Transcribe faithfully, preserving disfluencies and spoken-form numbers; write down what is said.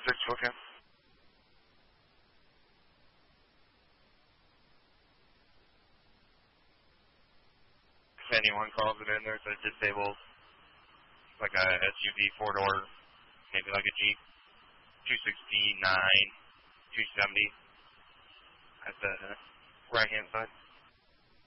six, okay. If anyone calls it in, there's a disabled, like a S U V four-door, maybe like a Jeep, two sixty-nine, two seventy at the right-hand side.